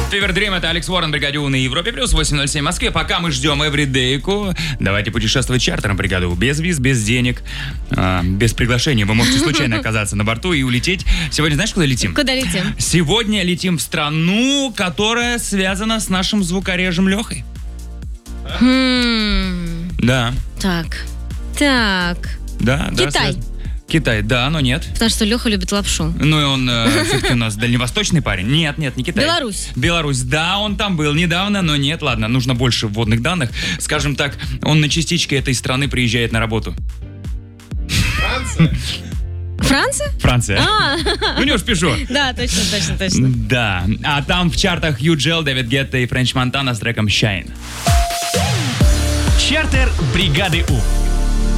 Fever Dream — это Алекс Уоррен, Бригаде У на Европе плюс 807 в Москве. Пока мы ждем Эвридейку, давайте путешествовать чартером Бригаде У. Без виз, без денег, без приглашения. Вы можете случайно оказаться на борту и улететь. Сегодня знаешь, куда летим? Куда летим? Сегодня летим в страну, которая связана с нашим звукорежем Лехой. Да. Так. Да, Китай. Китай, да, но нет. Потому что Леха любит лапшу. Ну и он все-таки у нас дальневосточный парень. Нет, не Китай. Беларусь, да, он там был недавно, но нет, ладно, нужно больше вводных данных. Скажем так, он на частичке этой страны приезжает на работу. Франция? Ну не уж пишу. Да, точно. Да, а там в чартах Юджел, Дэвид Гетта и Френч Монтана с треком Shine. Чартер бригады У.